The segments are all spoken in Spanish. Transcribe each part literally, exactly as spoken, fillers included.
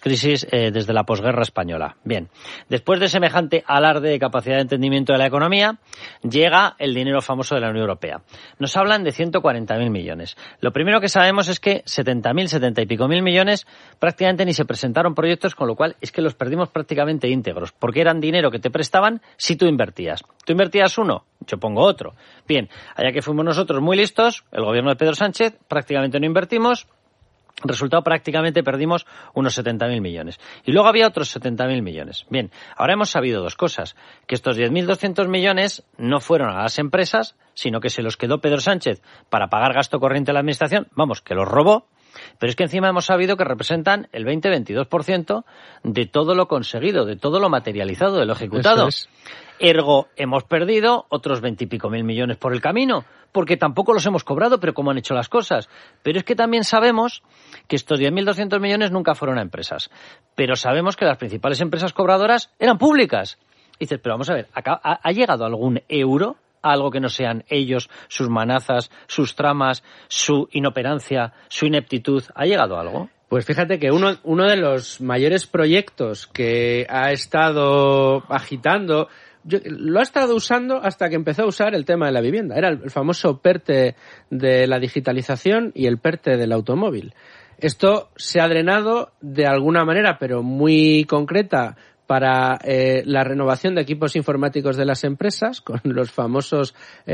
crisis eh, desde la posguerra española. Bien, después de semejante alarde de capacidad de entendimiento de la economía, llega el dinero famoso de la Unión Europea. Nos hablan de ciento cuarenta mil millones. Lo primero que sabemos es que setenta mil, setenta y pico mil millones prácticamente ni se presentaron proyectos, con lo cual es que los perdimos prácticamente íntegros, porque eran dinero que te prestaban si tú invertías. Tú invertías uno, yo pongo otro. Bien, allá que fuimos nosotros muy listos, el gobierno de Pedro Sánchez, prácticamente no invertimos. Resultado, prácticamente perdimos unos setenta mil millones. Y luego había otros setenta mil millones. Bien, ahora hemos sabido dos cosas. Que estos diez mil doscientos millones no fueron a las empresas, sino que se los quedó Pedro Sánchez para pagar gasto corriente a la administración. Vamos, que los robó. Pero es que encima hemos sabido que representan el veinte a veintidós por ciento de todo lo conseguido, de todo lo materializado, de lo ejecutado. Eso es. Ergo, hemos perdido otros veintipico mil millones por el camino, porque tampoco los hemos cobrado, pero cómo han hecho las cosas. Pero es que también sabemos que estos diez mil doscientos millones nunca fueron a empresas. Pero sabemos que las principales empresas cobradoras eran públicas. Y dices, pero vamos a ver, ¿ha, ha llegado algún euro a algo que no sean ellos, sus manazas, sus tramas, su inoperancia, su ineptitud? ¿Ha llegado algo? Pues fíjate que uno, uno de los mayores proyectos que ha estado agitando, yo, lo ha estado usando hasta que empezó a usar el tema de la vivienda. Era el, el famoso PERTE de la digitalización y el PERTE del automóvil. Esto se ha drenado de alguna manera, pero muy concreta, para eh, la renovación de equipos informáticos de las empresas, con los famosos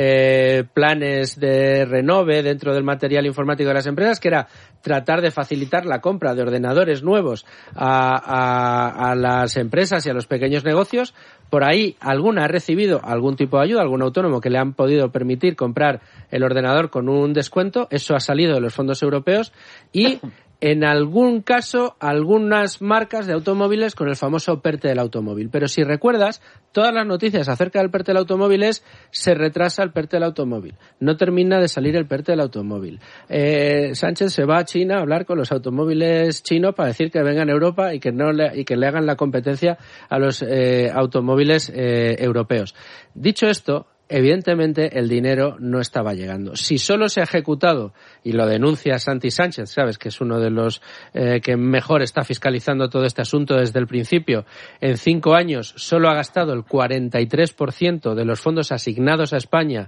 eh, planes de renove dentro del material informático de las empresas, que era tratar de facilitar la compra de ordenadores nuevos a, a, a las empresas y a los pequeños negocios. Por ahí alguna ha recibido algún tipo de ayuda, algún autónomo que le han podido permitir comprar el ordenador con un descuento. Eso ha salido de los fondos europeos y en algún caso, algunas marcas de automóviles con el famoso PERTE del automóvil. Pero si recuerdas, todas las noticias acerca del PERTE del automóvil es se retrasa el PERTE del automóvil. No termina de salir el PERTE del automóvil. Eh, Sánchez se va a China a hablar con los automóviles chinos para decir que vengan a Europa y que no le, y que le hagan la competencia a los eh, automóviles eh, europeos. Dicho esto, evidentemente el dinero no estaba llegando. Si solo se ha ejecutado, y lo denuncia Santi Sánchez, sabes que es uno de los eh, que mejor está fiscalizando todo este asunto desde el principio, en cinco años solo ha gastado el cuarenta y tres por ciento de los fondos asignados a España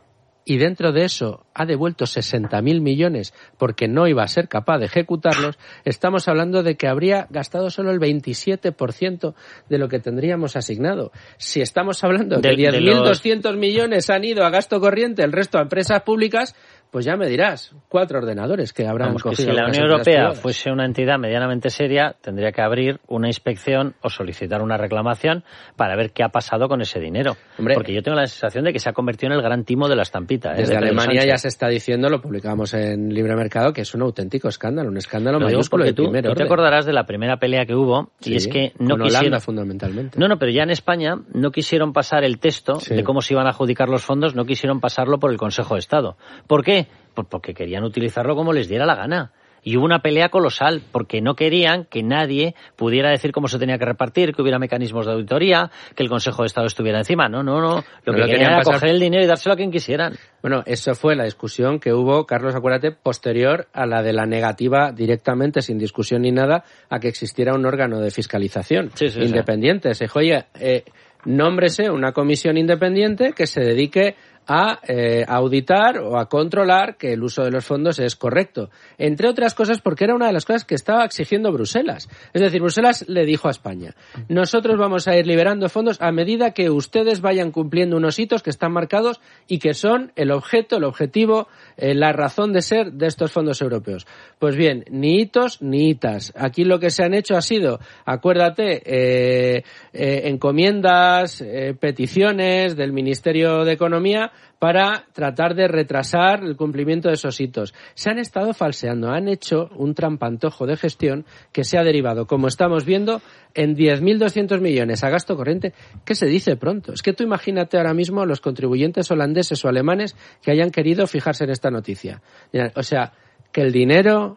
y dentro de eso ha devuelto sesenta mil millones porque no iba a ser capaz de ejecutarlos, estamos hablando de que habría gastado solo el veintisiete por ciento de lo que tendríamos asignado. Si estamos hablando de que diez mil doscientos los... millones han ido a gasto corriente, el resto a empresas públicas, pues ya me dirás, cuatro ordenadores que habrán Vamos, cogido. Que si la Unión Europea fuese una entidad medianamente seria, tendría que abrir una inspección o solicitar una reclamación para ver qué ha pasado con ese dinero. Hombre, porque yo tengo la sensación de que se ha convertido en el gran timo de la estampita. ¿eh? Desde de Alemania Sánchez. Ya se está diciendo, lo publicamos en Libre Mercado, que es un auténtico escándalo, un escándalo mayúsculo de tú, primer tú orden. te acordarás de la primera pelea que hubo, sí, y es que no con quisieron... Holanda, fundamentalmente. No, no, pero ya en España no quisieron pasar el texto sí. de cómo se iban a adjudicar los fondos, no quisieron pasarlo por el Consejo de Estado. ¿Por qué? Pues porque querían utilizarlo como les diera la gana. Y hubo una pelea colosal, porque no querían que nadie pudiera decir cómo se tenía que repartir, que hubiera mecanismos de auditoría, que el Consejo de Estado estuviera encima. No, no, no. Lo no que lo querían era pasar... coger el dinero y dárselo a quien quisieran. Bueno, eso fue la discusión que hubo, Carlos, acuérdate, posterior a la de la negativa directamente, sin discusión ni nada, a que existiera un órgano de fiscalización sí, sí, independiente. Sí. Se dijo, oye, eh, nómbrese una comisión independiente que se dedique a eh, auditar o a controlar que el uso de los fondos es correcto. Entre otras cosas porque era una de las cosas que estaba exigiendo Bruselas. Es decir, Bruselas le dijo a España, nosotros vamos a ir liberando fondos a medida que ustedes vayan cumpliendo unos hitos que están marcados y que son el objeto, el objetivo, eh, la razón de ser de estos fondos europeos. Pues bien, ni hitos ni hitas. Aquí lo que se han hecho ha sido, acuérdate, eh, eh, encomiendas, eh, peticiones del Ministerio de Economía para tratar de retrasar el cumplimiento de esos hitos. Se han estado falseando, han hecho un trampantojo de gestión que se ha derivado, como estamos viendo, en diez mil doscientos millones a gasto corriente, que se dice pronto. Es que tú imagínate ahora mismo a los contribuyentes holandeses o alemanes que hayan querido fijarse en esta noticia. O sea, que el dinero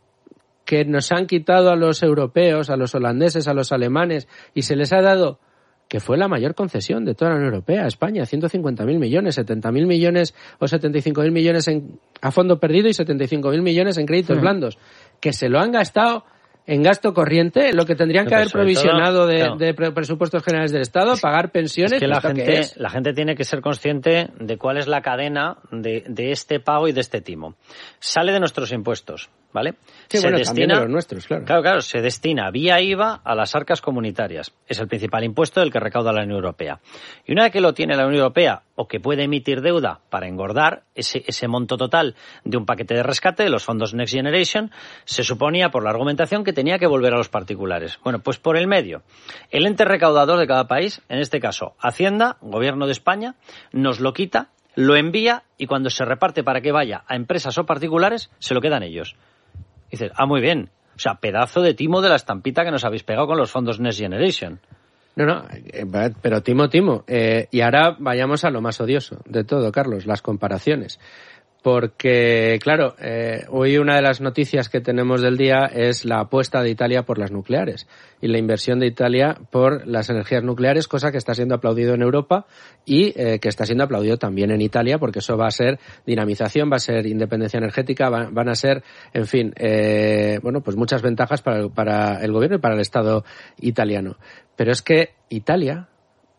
que nos han quitado a los europeos, a los holandeses, a los alemanes, y se les ha dado, que fue la mayor concesión de toda la Unión Europea a España, ciento cincuenta mil millones, setenta mil millones o setenta y cinco mil millones en, a fondo perdido y setenta y cinco mil millones en créditos uh-huh. blandos, que se lo han gastado en gasto corriente, lo que tendrían no, que haber provisionado todo, de, claro. de presupuestos generales del Estado, pagar pensiones. Es que la ¿esto gente, qué es? la gente tiene que ser consciente de cuál es la cadena de, de este pago y de este timo. Sale de nuestros impuestos, ¿vale? Sí, se bueno, destina, también de los nuestros, claro. Claro, claro, se destina vía I V A a las arcas comunitarias. Es el principal impuesto del que recauda la Unión Europea. Y una vez que lo tiene la Unión Europea, o que puede emitir deuda para engordar ese, ese monto total de un paquete de rescate de los fondos Next Generation, se suponía por la argumentación que tenía que volver a los particulares. Bueno, pues por el medio. El ente recaudador de cada país, en este caso Hacienda, Gobierno de España, nos lo quita, lo envía y cuando se reparte para que vaya a empresas o particulares, se lo quedan ellos. Y dices, ah, muy bien. O sea, pedazo de timo de la estampita que nos habéis pegado con los fondos Next Generation. No, no, pero timo, timo. Eh, y ahora vayamos a lo más odioso de todo, Carlos, las comparaciones. Porque, claro, eh, hoy una de las noticias que tenemos del día es la apuesta de Italia por las nucleares y la inversión de Italia por las energías nucleares, cosa que está siendo aplaudido en Europa y eh, que está siendo aplaudido también en Italia, porque eso va a ser dinamización, va a ser independencia energética, va, van a ser, en fin, eh, bueno, pues muchas ventajas para, para el gobierno y para el Estado italiano. Pero es que Italia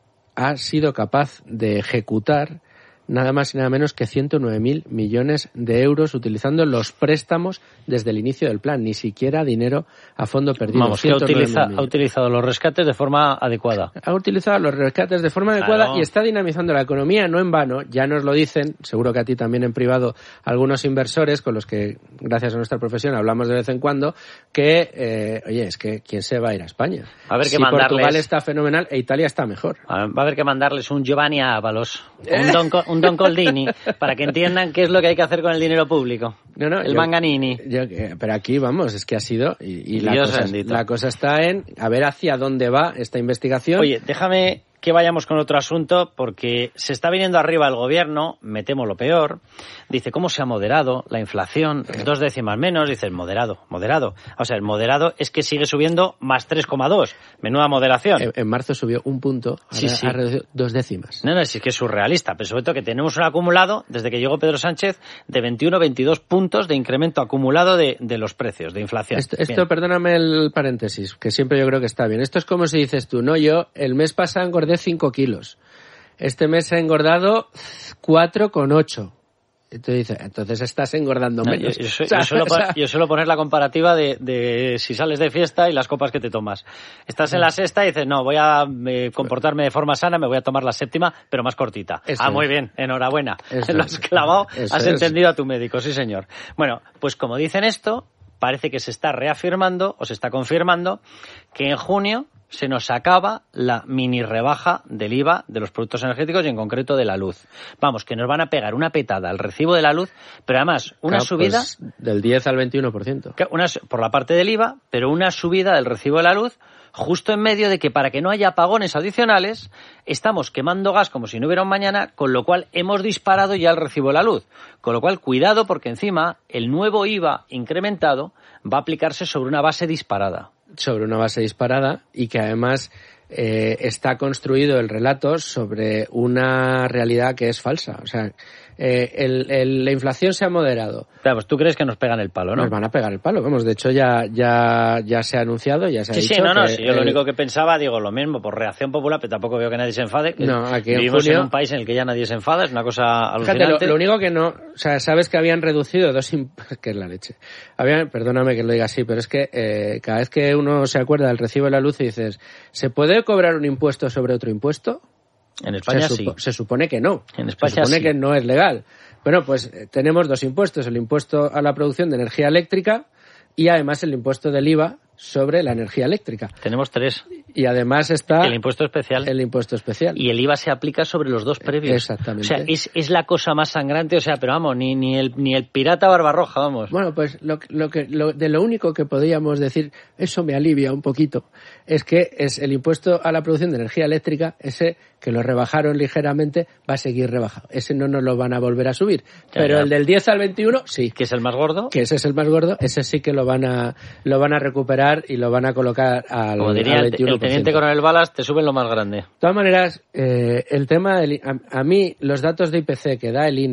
ha sido capaz de ejecutar nada más y nada menos que ciento nueve mil millones de euros utilizando los préstamos desde el inicio del plan, ni siquiera dinero a fondo perdido. Vamos, que utiliza, ha utilizado los rescates de forma adecuada. Ha utilizado los rescates de forma adecuada claro. Y está dinamizando la economía, no en vano. Ya nos lo dicen, seguro que a ti también en privado, algunos inversores con los que, gracias a nuestra profesión, hablamos de vez en cuando, que, eh, oye, es que ¿quién se va a ir a España? A ver que si mandarles... Portugal está fenomenal e Italia está mejor. Va a haber que mandarles un Giovanni Ábalos, un Don, un Don Coldini, para que entiendan qué es lo que hay que hacer con el dinero público. No, no, el yo, Manganini. Yo, pero aquí, vamos, es que ha sido... Y, y la, cosa, la cosa está en a ver hacia dónde va esta investigación. Oye, déjame que vayamos con otro asunto, porque se está viniendo arriba el gobierno, me temo lo peor. Dice, ¿cómo se ha moderado la inflación? Dos décimas menos. Dice, moderado, moderado. O sea, el moderado es que sigue subiendo más tres coma dos. Menuda moderación. En, en marzo subió un punto, ahora sí, sí. ha reducido dos décimas. No, no, es que es surrealista. Pero sobre todo que tenemos un acumulado, desde que llegó Pedro Sánchez, de veintiuno a veintidós puntos de incremento acumulado de, de los precios, de inflación. Esto, esto perdóname el paréntesis, que siempre yo creo que está bien. Esto es como si dices tú, no, yo el mes pasado engordé cinco kilos. Este mes he engordado cuatro coma ocho. Entonces, entonces estás engordando no, menos. Yo, yo, yo, suelo, yo suelo poner la comparativa de, de si sales de fiesta y las copas que te tomas. Estás en la sexta y dices, no, voy a eh, comportarme de forma sana, me voy a tomar la séptima, pero más cortita. Eso ah, muy es. bien, enhorabuena. Eso Lo has clavado, Eso has es. entendido a tu médico, sí señor. Bueno, pues como dicen esto, parece que se está reafirmando o se está confirmando que en junio se nos acaba la mini rebaja del I V A de los productos energéticos y en concreto de la luz. Vamos, que nos van a pegar una petada al recibo de la luz, pero además una claro, subida... Pues del diez al veintiuno por ciento. Una, por la parte del I V A, pero una subida del recibo de la luz justo en medio de que para que no haya apagones adicionales estamos quemando gas como si no hubiera un mañana, con lo cual hemos disparado ya el recibo de la luz. Con lo cual, cuidado porque encima el nuevo I V A incrementado va a aplicarse sobre una base disparada. Sobre una base disparada y que además eh, está construido el relato sobre una realidad que es falsa. O sea, eh, el, el, la inflación se ha moderado. Claro, pues tú crees que nos pegan el palo, ¿no? Nos van a pegar el palo. Vamos, de hecho ya ya ya se ha anunciado, ya se ha sí, dicho. Sí, no, no, que sí, yo el... lo único que pensaba, digo, lo mismo, por reacción popular, pero tampoco veo que nadie se enfade. Que no, aquí en vivimos junio... en un país en el que ya nadie se enfada, es una cosa alucinante. Fíjate, lo, lo único que no... O sea, sabes que habían reducido dos... Imp... que es la leche. Habían, perdóname que lo diga así, pero es que eh, cada vez que uno se acuerda del recibo de la luz y dices, ¿se puede cobrar un impuesto sobre otro impuesto? En España se sí. Supo, se supone que no. En España se supone sí. que no es legal. Bueno, pues eh, tenemos dos impuestos. El impuesto a la producción de energía eléctrica y además el impuesto del I V A sobre la energía eléctrica. Tenemos tres. Y además está... El impuesto especial. El impuesto especial. Y el I V A se aplica sobre los dos previos. Exactamente. O sea, es, es la cosa más sangrante, o sea, pero vamos, ni, ni, el, ni el pirata Barbarroja, vamos. Bueno, pues lo, lo que, lo, de lo único que podríamos decir, eso me alivia un poquito, es que es el impuesto a la producción de energía eléctrica, ese que lo rebajaron ligeramente, va a seguir rebajado. Ese no nos lo van a volver a subir. Ya, pero ya. el del diez al veintiuno, sí. Que es el más gordo. Que ese es el más gordo, ese sí que lo van a lo van a recuperar y lo van a colocar al, Como diría al el, veintiuno por ciento. el teniente coronel Balas, te suben lo más grande. De todas maneras, eh, el tema del, a, a mí los datos de I P C que da el I N E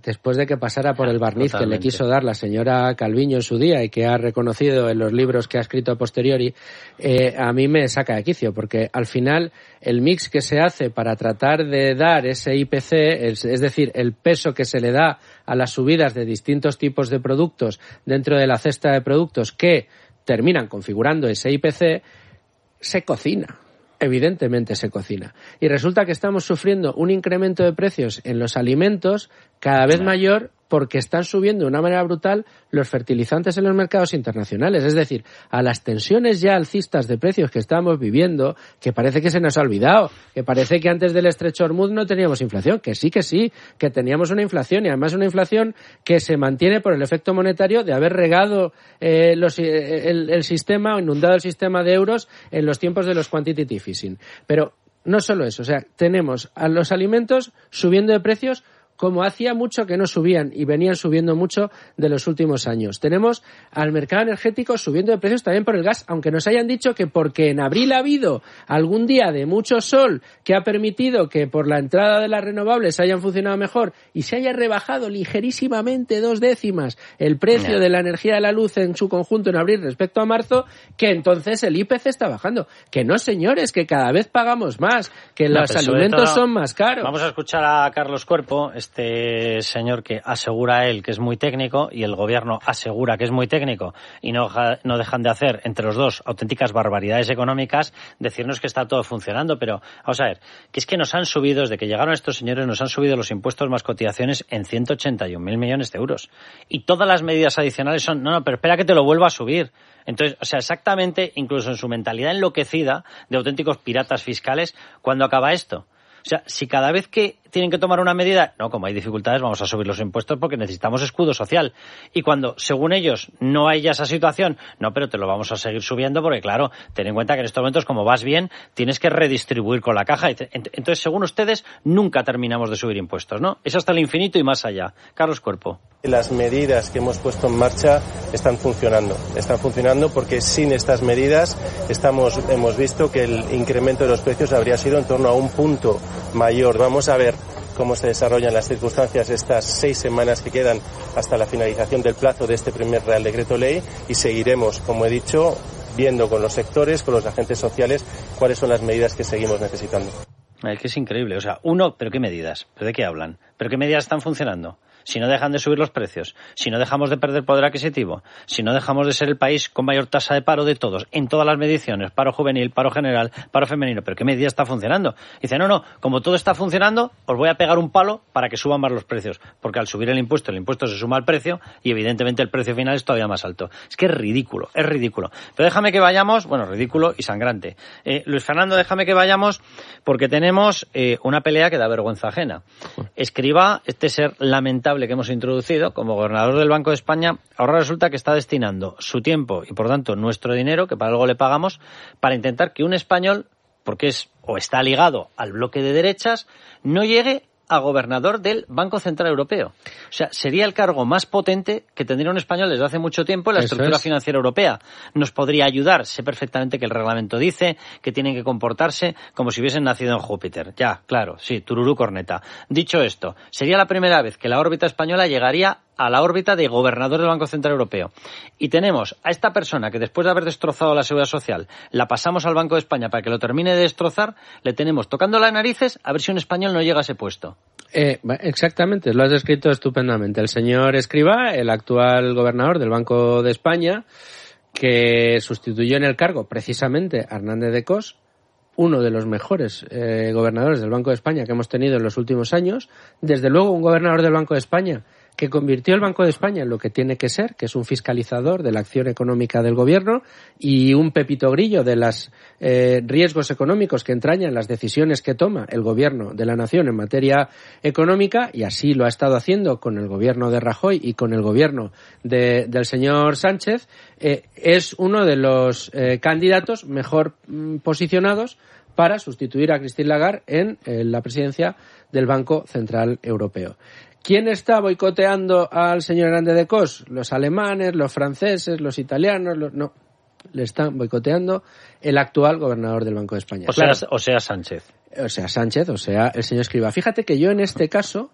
después de que pasara por el barniz Totalmente. que le quiso dar la señora Calviño en su día y que ha reconocido en los libros que ha escrito a posteriori, eh, a mí me saca de quicio, porque al final el mix que se hace para tratar de dar ese I P C, es, es decir, el peso que se le da a las subidas de distintos tipos de productos dentro de la cesta de productos que terminan configurando ese I P C, se cocina. Evidentemente se cocina. Y resulta que estamos sufriendo un incremento de precios en los alimentos cada vez mayor porque están subiendo de una manera brutal los fertilizantes en los mercados internacionales. Es decir, a las tensiones ya alcistas de precios que estamos viviendo, que parece que se nos ha olvidado, que parece que antes del estrecho Hormuz no teníamos inflación, que sí, que sí, que teníamos una inflación y además una inflación que se mantiene por el efecto monetario de haber regado eh, los, eh, el, el sistema, o inundado el sistema de euros en los tiempos de los quantitative easing. Pero no solo eso, o sea, tenemos a los alimentos subiendo de precios como hacía mucho que no subían y venían subiendo mucho de los últimos años. Tenemos al mercado energético subiendo de precios también por el gas, aunque nos hayan dicho que porque en abril ha habido algún día de mucho sol que ha permitido que por la entrada de las renovables hayan funcionado mejor y se haya rebajado ligerísimamente dos décimas el precio de la energía de la luz en su conjunto en abril respecto a marzo, que entonces el I P C está bajando. Que no, señores, que cada vez pagamos más, que no, los alimentos todo, son más caros. Vamos a escuchar a Carlos Cuerpo, este señor que asegura él que es muy técnico y el gobierno asegura que es muy técnico y no, no dejan de hacer entre los dos auténticas barbaridades económicas, decirnos que está todo funcionando. Pero vamos a ver, que es que nos han subido, desde que llegaron estos señores, nos han subido los impuestos más cotizaciones en ciento ochenta y un mil millones de euros. Y todas las medidas adicionales son, no, no, pero espera que te lo vuelva a subir. Entonces, o sea, exactamente, incluso en su mentalidad enloquecida de auténticos piratas fiscales, ¿cuándo acaba esto? O sea, si cada vez que tienen que tomar una medida, no, como hay dificultades, vamos a subir los impuestos porque necesitamos escudo social. Y cuando, según ellos, no hay ya esa situación, no, pero te lo vamos a seguir subiendo porque, claro, ten en cuenta que en estos momentos, como vas bien, tienes que redistribuir con la caja. Entonces, según ustedes, nunca terminamos de subir impuestos, ¿no? Es hasta el infinito y más allá. Carlos Cuerpo. Las medidas que hemos puesto en marcha están funcionando. Están funcionando porque sin estas medidas estamos, hemos visto que el incremento de los precios habría sido en torno a un punto mayor. Vamos a ver cómo se desarrollan las circunstancias estas seis semanas que quedan hasta la finalización del plazo de este primer Real Decreto Ley y seguiremos, como he dicho, viendo con los sectores, con los agentes sociales, cuáles son las medidas que seguimos necesitando. Es que es increíble. O sea, uno, ¿pero qué medidas? ¿Pero de qué hablan? ¿Pero qué medidas están funcionando? Si no dejan de subir los precios, si no dejamos de perder poder adquisitivo, si no dejamos de ser el país con mayor tasa de paro de todos, en todas las mediciones, paro juvenil, paro general, paro femenino, ¿pero qué medida está funcionando? Dice, no, no, como todo está funcionando, os voy a pegar un palo para que suban más los precios, porque al subir el impuesto, el impuesto se suma al precio y evidentemente el precio final es todavía más alto. Es que es ridículo, es ridículo. Pero déjame que vayamos, bueno, ridículo y sangrante. Eh, Luis Fernando, déjame que vayamos porque tenemos eh, una pelea que da vergüenza ajena. Escrivá, este ser lamentable que hemos introducido como gobernador del Banco de España, ahora resulta que está destinando su tiempo y por tanto nuestro dinero, que para algo le pagamos, para intentar que un español, porque es o está ligado al bloque de derechas, no llegue a gobernador del Banco Central Europeo. O sea, sería el cargo más potente que tendría un español desde hace mucho tiempo en la Eso estructura es. financiera europea. Nos podría ayudar. Sé perfectamente que el reglamento dice que tienen que comportarse como si hubiesen nacido en Júpiter. Ya, claro, sí, tururú corneta. Dicho esto, sería la primera vez que la órbita española llegaría a la órbita de gobernador del Banco Central Europeo. Y tenemos a esta persona que después de haber destrozado la Seguridad Social, la pasamos al Banco de España para que lo termine de destrozar, le tenemos tocando las narices a ver si un español no llega a ese puesto. Eh, exactamente, lo has descrito estupendamente. El señor Escrivá, el actual gobernador del Banco de España, que sustituyó en el cargo precisamente a Hernández de Cos, uno de los mejores eh, gobernadores del Banco de España que hemos tenido en los últimos años. Desde luego, un gobernador del Banco de España que convirtió el Banco de España en lo que tiene que ser, que es un fiscalizador de la acción económica del gobierno y un pepito grillo de los eh, riesgos económicos que entrañan las decisiones que toma el gobierno de la nación en materia económica, y así lo ha estado haciendo con el gobierno de Rajoy y con el gobierno de, del señor Sánchez. Eh, es uno de los eh, candidatos mejor mm, posicionados para sustituir a Christine Lagarde en eh, la presidencia del Banco Central Europeo. ¿Quién está boicoteando al señor Hernández de Cos? Los alemanes, los franceses, los italianos, los... no. Le están boicoteando el actual gobernador del Banco de España. O sea, claro, o sea Sánchez. O sea Sánchez, o sea el señor Escrivá. Fíjate que yo en este caso,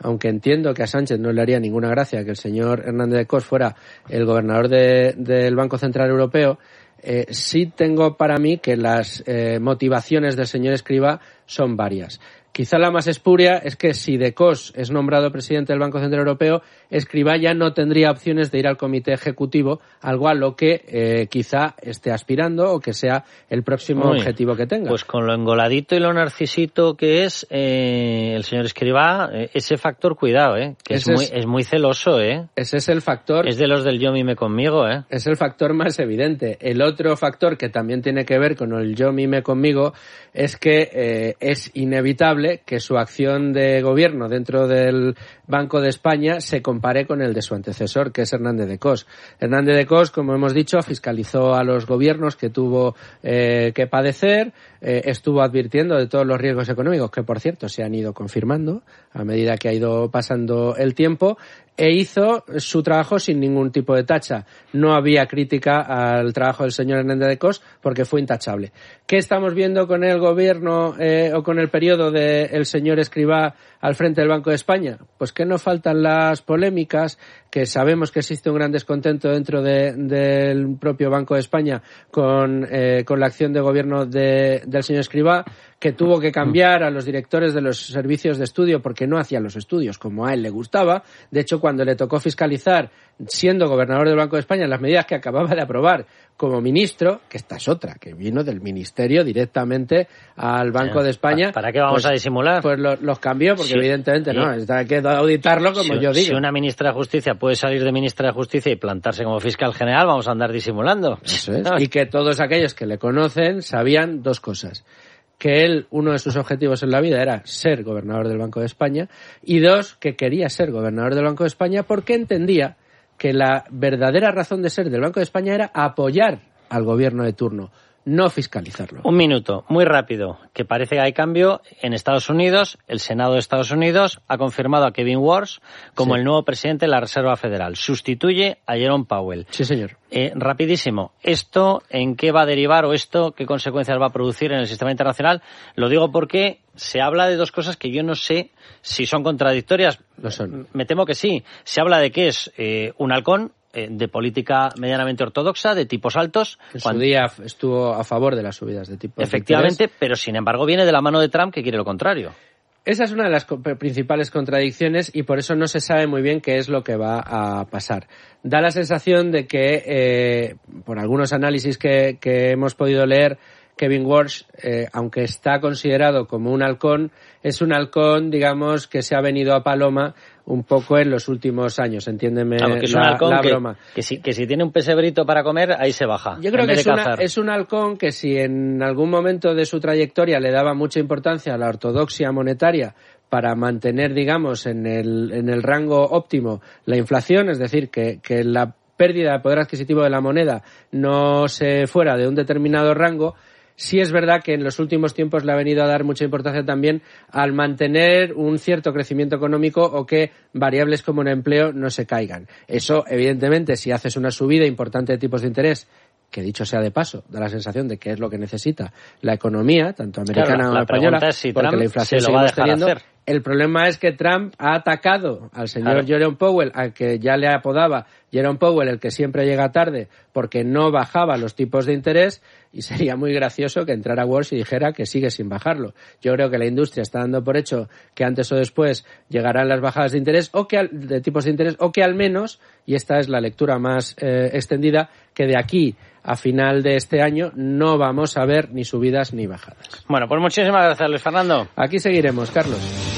aunque entiendo que a Sánchez no le haría ninguna gracia que el señor Hernández de Cos fuera el gobernador de, del Banco Central Europeo, eh, sí tengo para mí que las eh, motivaciones del señor Escrivá son varias. Quizá la más espuria es que si De Cos es nombrado presidente del Banco Central Europeo, Escrivá ya no tendría opciones de ir al comité ejecutivo, algo a lo que eh, quizá esté aspirando o que sea el próximo Uy, objetivo que tenga. Pues con lo engoladito y lo narcisito que es eh, el señor Escrivá, eh, ese factor, cuidado, eh, que es muy, es, es muy celoso, eh. Ese es el factor. Es de los del yo mime conmigo, eh. Es el factor más evidente. El otro factor que también tiene que ver con el yo mime conmigo es que eh, es inevitable que su acción de gobierno dentro del Banco de España se compare con el de su antecesor, que es Hernández de Cos. Hernández de Cos, como hemos dicho, fiscalizó a los gobiernos que tuvo eh, que padecer, eh, estuvo advirtiendo de todos los riesgos económicos, que por cierto se han ido confirmando a medida que ha ido pasando el tiempo, e hizo su trabajo sin ningún tipo de tacha. No había crítica al trabajo del señor Hernández de Cos porque fue intachable. ¿Qué estamos viendo con el gobierno eh, o con el periodo del señor Escrivá al frente del Banco de España? Pues que no faltan las polémicas, que sabemos que existe un gran descontento dentro de, del propio Banco de España con, eh, con la acción de gobierno de, del señor Escrivá, que tuvo que cambiar a los directores de los servicios de estudio porque no hacían los estudios como a él le gustaba. De hecho, cuando le tocó fiscalizar, siendo gobernador del Banco de España, las medidas que acababa de aprobar como ministro, que esta es otra, que vino del ministerio directamente al Banco sí, de España. ¿Para qué vamos pues, a disimular? Pues los, los cambió, porque sí, evidentemente sí. no, hay que auditarlo como si, yo digo. Si una ministra de Justicia puede salir de ministra de Justicia y plantarse como fiscal general, vamos a andar disimulando. Eso es. Y que todos aquellos que le conocen sabían dos cosas. Que él, uno de sus objetivos en la vida era ser gobernador del Banco de España, y dos, que quería ser gobernador del Banco de España porque entendía que la verdadera razón de ser del Banco de España era apoyar al gobierno de turno, no fiscalizarlo. Un minuto, muy rápido, que parece que hay cambio en Estados Unidos. El Senado de Estados Unidos ha confirmado a Kevin Warsh como sí. el nuevo presidente de la Reserva Federal. Sustituye a Jerome Powell. Sí, señor. Eh, rapidísimo, ¿esto en qué va a derivar o esto qué consecuencias va a producir en el sistema internacional? Lo digo porque se habla de dos cosas que yo no sé si son contradictorias. Lo son. Me temo que sí. Se habla de que es eh, un halcón eh, de política medianamente ortodoxa, de tipos altos. En cuando... su día estuvo a favor de las subidas de tipos. Efectivamente, de pero sin embargo viene de la mano de Trump, que quiere lo contrario. Esa es una de las principales contradicciones y por eso no se sabe muy bien qué es lo que va a pasar. Da la sensación de que, eh, por algunos análisis que, que hemos podido leer, Kevin Warsh, eh, aunque está considerado como un halcón, es un halcón, digamos, que se ha venido a paloma un poco en los últimos años, entiéndeme claro, que es la, un halcón la que, broma. Que si, que si tiene un pesebrito para comer, ahí se baja. Yo creo que es, una, es un halcón que si en algún momento de su trayectoria le daba mucha importancia a la ortodoxia monetaria para mantener, digamos, en el, en el rango óptimo la inflación, es decir, que, que la pérdida de poder adquisitivo de la moneda no se fuera de un determinado rango. Sí es verdad que en los últimos tiempos le ha venido a dar mucha importancia también al mantener un cierto crecimiento económico o que variables como el empleo no se caigan. Eso, evidentemente, si haces una subida importante de tipos de interés, que dicho sea de paso, da la sensación de que es lo que necesita la economía, tanto americana como española, es si porque Trump la inflación se lo va a dejar teniendo. Hacer. El problema es que Trump ha atacado al señor claro. Jerome Powell, al que ya le apodaba Jerome Powell, el que siempre llega tarde, porque no bajaba los tipos de interés, y sería muy gracioso que entrara Walsh y dijera que sigue sin bajarlo. Yo creo que la industria está dando por hecho que antes o después llegarán las bajadas de interés o que al, de tipos de interés, o que al menos, y esta es la lectura más eh, extendida, que de aquí a final de este año no vamos a ver ni subidas ni bajadas. Bueno, pues muchísimas gracias, Luis Fernando. Aquí seguiremos, Carlos.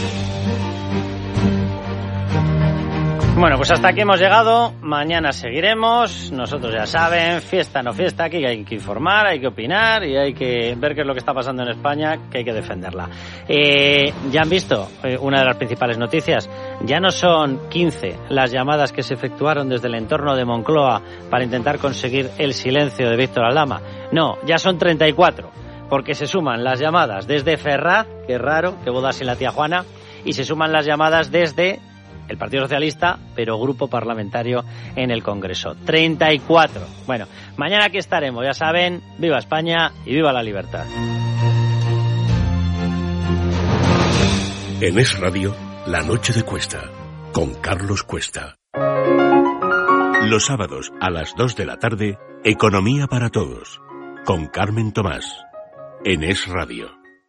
Bueno, pues hasta aquí hemos llegado. Mañana seguiremos. Nosotros ya saben, fiesta no fiesta, aquí hay que informar, hay que opinar y hay que ver qué es lo que está pasando en España, que hay que defenderla. Eh, ya han visto eh, una de las principales noticias. Ya no son quince las llamadas que se efectuaron desde el entorno de Moncloa para intentar conseguir el silencio de Víctor Aldama. No, ya son treinta y cuatro, porque se suman las llamadas desde Ferraz, que es raro, que boda sin la tía Juana, y se suman las llamadas desde el Partido Socialista, pero grupo parlamentario en el Congreso. treinta y cuatro. Bueno, mañana aquí estaremos, ya saben, viva España y viva la libertad. En Es Radio, La noche de Cuesta, con Carlos Cuesta. Los sábados a las dos de la tarde, Economía para Todos, con Carmen Tomás, en Es Radio.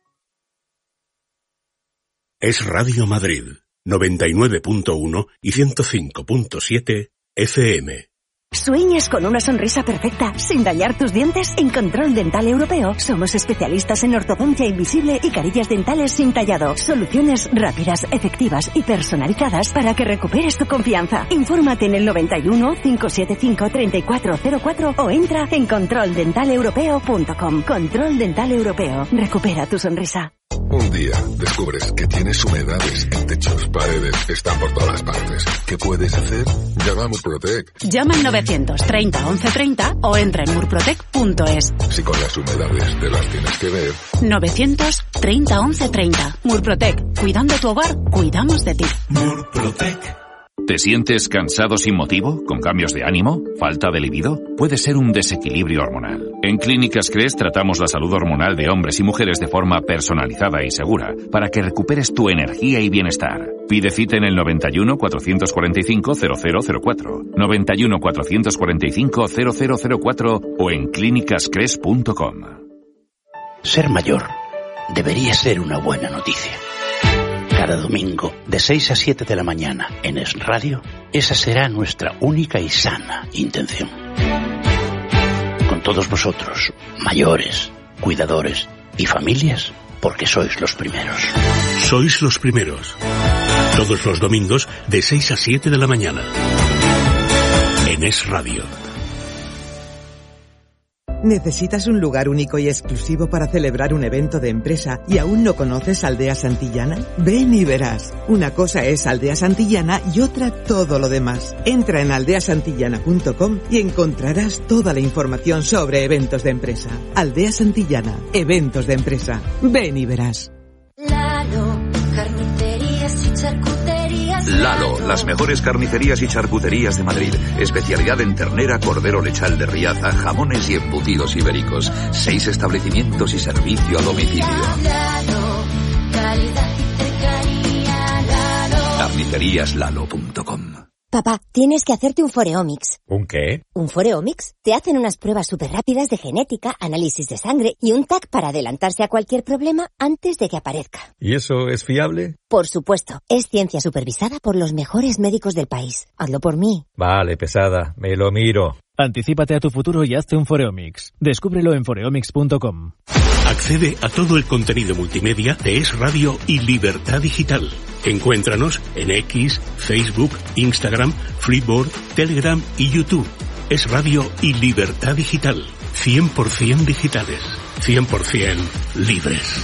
Es Radio Madrid, noventa y nueve punto uno y ciento cinco punto siete F M. ¿Sueñas con una sonrisa perfecta sin dañar tus dientes? En Control Dental Europeo somos especialistas en ortodoncia invisible y carillas dentales sin tallado. Soluciones rápidas, efectivas y personalizadas para que recuperes tu confianza. Infórmate en el noventa y uno, cinco siete cinco, treinta y cuatro cero cuatro o entra en control dental europeo punto com. Control Dental Europeo. Recupera tu sonrisa. Un día descubres que tienes humedades en techos, paredes, están por todas partes. ¿Qué puedes hacer? Llama a Murprotec. Llama al novecientos treinta once treinta o entra en murprotec punto es. Si con las humedades te las tienes que ver. novecientos treinta once treinta. Murprotec. Cuidando tu hogar, cuidamos de ti. Murprotec. ¿Te sientes cansado sin motivo? ¿Con cambios de ánimo? ¿Falta de libido? Puede ser un desequilibrio hormonal. En Clínicas Cres tratamos la salud hormonal de hombres y mujeres de forma personalizada y segura para que recuperes tu energía y bienestar. Pide cita en el noventa y uno, cuatrocientos cuarenta y cinco, cero cero cero cuatro, noventa y uno, cuatrocientos cuarenta y cinco, cero cero cero cuatro o en clínicas cres punto com. Ser mayor debería ser una buena noticia. Cada domingo, de seis a siete de la mañana, en Es Radio, esa será nuestra única y sana intención. Con todos vosotros, mayores, cuidadores y familias, porque sois los primeros. Sois los primeros. Todos los domingos, de seis a siete de la mañana. En Es Radio. ¿Necesitas un lugar único y exclusivo para celebrar un evento de empresa y aún no conoces Aldea Santillana? Ven y verás. Una cosa es Aldea Santillana y otra todo lo demás. Entra en aldea santillana punto com y encontrarás toda la información sobre eventos de empresa. Aldea Santillana, eventos de empresa. Ven y verás. Lalo, carnicerías y charcuterías. Lalo, las mejores carnicerías y charcuterías de Madrid. Especialidad en ternera, cordero lechal de Riaza, jamones y embutidos ibéricos. Seis establecimientos y servicio a domicilio. Lalo, calidad y cercanía. Lalo. carnicerías lalo punto com. Papá, tienes que hacerte un Foreomics. ¿Un qué? ¿Un Foreomics? Te hacen unas pruebas súper rápidas de genética, análisis de sangre y un T A C para adelantarse a cualquier problema antes de que aparezca. ¿Y eso es fiable? Por supuesto. Es ciencia supervisada por los mejores médicos del país. Hazlo por mí. Vale, pesada. Me lo miro. Anticípate a tu futuro y hazte un Foreomics. Descúbrelo en foreomics punto com. Accede a todo el contenido multimedia de Es Radio y Libertad Digital. Encuéntranos en X, Facebook, Instagram, Flipboard, Telegram y YouTube. Es Radio y Libertad Digital. cien por ciento digitales. cien por ciento libres.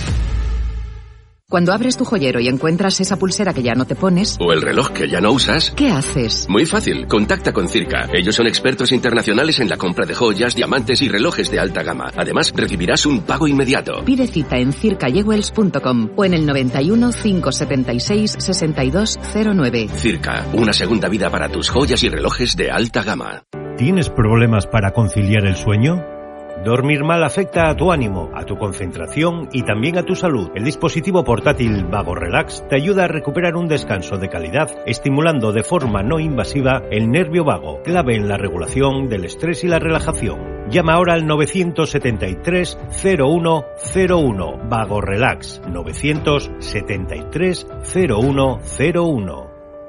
Cuando abres tu joyero y encuentras esa pulsera que ya no te pones... O el reloj que ya no usas... ¿Qué haces? Muy fácil, contacta con Circa. Ellos son expertos internacionales en la compra de joyas, diamantes y relojes de alta gama. Además, recibirás un pago inmediato. Pide cita en circa jewels punto com o en el noventa y uno, cinco setenta y seis, sesenta y dos cero nueve. Circa, una segunda vida para tus joyas y relojes de alta gama. ¿Tienes problemas para conciliar el sueño? Dormir mal afecta a tu ánimo, a tu concentración y también a tu salud. El dispositivo portátil Vago Relax te ayuda a recuperar un descanso de calidad, estimulando de forma no invasiva el nervio vago, clave en la regulación del estrés y la relajación. Llama ahora al novecientos setenta y tres, cero uno cero uno. Vago Relax, novecientos setenta y tres, cero uno cero uno.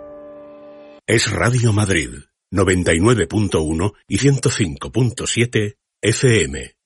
Es Radio Madrid, noventa y nueve punto uno y ciento cinco punto siete F M.